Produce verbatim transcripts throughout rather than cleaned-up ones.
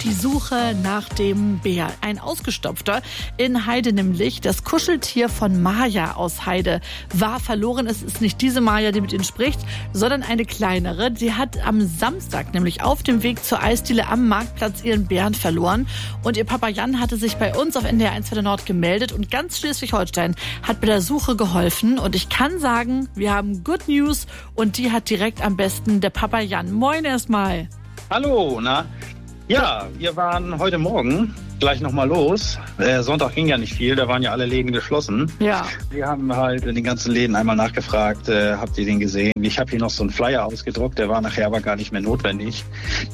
die Suche nach dem Bär. Ein ausgestopfter in Heide nämlich. Das Kuscheltier von Maja aus Heide war verloren. Es ist nicht diese Maja, die mit Ihnen spricht, sondern eine kleinere. Die hat am Samstag nämlich auf dem Weg zur Eisdiele am Marktplatz ihren Bären verloren. Und ihr Papa Jan hatte sich bei uns auf N D R eins Welle Nord gemeldet und ganz Schleswig-Holstein hat bei der Suche geholfen. Und ich kann sagen, wir haben Good News und die hat direkt am besten der Papa Jan. Moin erstmal. Hallo, na? Ja, wir waren heute Morgen gleich nochmal los. Äh, Sonntag ging ja nicht viel, da waren ja alle Läden geschlossen. Ja. Wir haben halt in den ganzen Läden einmal nachgefragt, äh, habt ihr den gesehen? Ich habe hier noch so einen Flyer ausgedruckt, der war nachher aber gar nicht mehr notwendig.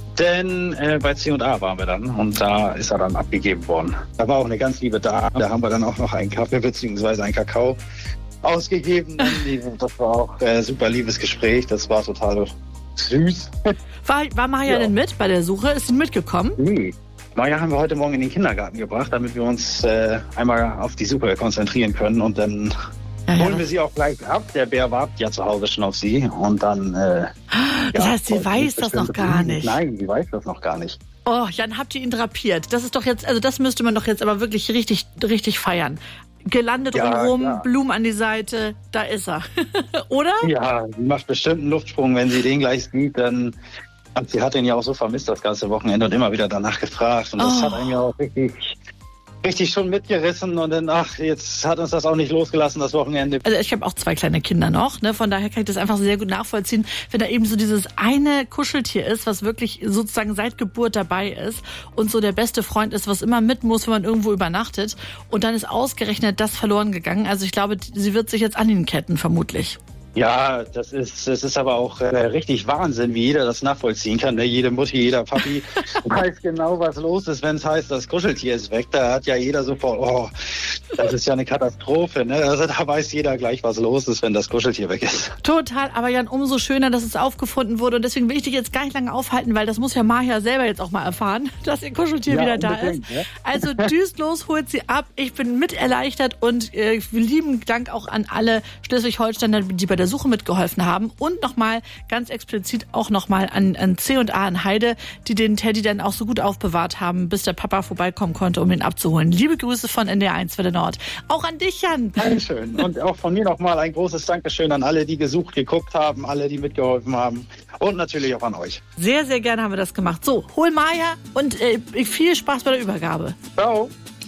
Denn äh, bei C und A waren wir dann und da ist er dann abgegeben worden. Da war auch eine ganz liebe Dame, da haben wir dann auch noch einen Kaffee bzw. einen Kakao ausgegeben. Das war auch ein super liebes Gespräch, das war total süß. War, war Maja Ja. denn mit bei der Suche? Ist sie mitgekommen? Nee. Maja haben wir heute Morgen in den Kindergarten gebracht, damit wir uns äh, einmal auf die Suche konzentrieren können und dann Ja, ja, holen wir das- sie auch gleich ab. Der Bär wartet ja zu Hause schon auf sie und dann... Äh, Das ja, heißt, sie weiß das noch gar nicht. Nein, sie weiß das noch gar nicht. Oh, Jan, habt ihr ihn drapiert? Das ist doch jetzt, also das müsste man doch jetzt aber wirklich richtig, richtig feiern. Gelandet Ja, drumherum, klar. Blumen an die Seite, da ist er. Oder? Ja, sie macht bestimmt einen Luftsprung, wenn sie den gleich sieht, dann... Und sie hat ihn ja auch so vermisst das ganze Wochenende und immer wieder danach gefragt. Und das Oh. hat einen ja auch richtig, richtig schon mitgerissen. Und dann, ach, jetzt hat uns das auch nicht losgelassen, das Wochenende. Also ich habe auch zwei kleine Kinder noch, ne? Von daher kann ich das einfach sehr gut nachvollziehen, wenn da eben so dieses eine Kuscheltier ist, was wirklich sozusagen seit Geburt dabei ist und so der beste Freund ist, was immer mit muss, wenn man irgendwo übernachtet. Und dann ist ausgerechnet das verloren gegangen. Also ich glaube, sie wird sich jetzt an ihn ketten, vermutlich. Ja, das ist, das ist aber auch äh, richtig Wahnsinn, wie jeder das nachvollziehen kann. Ne? Jede Mutti, jeder Papi weiß genau, was los ist, wenn es heißt, das Kuscheltier ist weg. Da hat ja jeder sofort, oh, das ist ja eine Katastrophe. Ne? Also da weiß jeder gleich, was los ist, wenn das Kuscheltier weg ist. Total, aber Jan, umso schöner, dass es aufgefunden wurde. Und deswegen will ich dich jetzt gar nicht lange aufhalten, weil das muss ja Maja selber jetzt auch mal erfahren, dass ihr Kuscheltier Ja, wieder da ist. unbedingt, ja. Also düst los, holt sie ab. Ich bin mit erleichtert und äh, lieben Dank auch an alle Schleswig-Holsteiner, die bei der Suche mitgeholfen haben. Und nochmal ganz explizit auch nochmal an, an C und A in Heide, die den Teddy dann auch so gut aufbewahrt haben, bis der Papa vorbeikommen konnte, um ihn abzuholen. Liebe Grüße von N D R eins Welle Nord. Auch an dich, Jan. Dankeschön. Und auch von mir nochmal ein großes Dankeschön an alle, die gesucht, geguckt haben, alle, die mitgeholfen haben. Und natürlich auch an euch. Sehr, sehr gerne haben wir das gemacht. So, hol Maja und äh, viel Spaß bei der Übergabe. Ciao.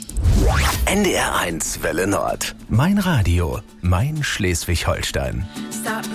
N D R eins Welle Nord. Mein Radio, mein Schleswig-Holstein. Stop.